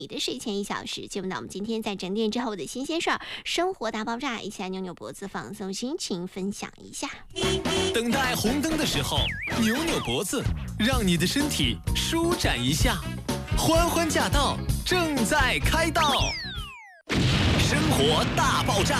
你的睡前1小时，进入到我们今天在整点之后的新鲜事儿，生活大爆炸，一起来扭扭脖子，放松心情，分享一下。 等待红灯的时候，扭扭脖子，让你的身体舒展一下。欢欢驾到，正在开道，生活大爆炸。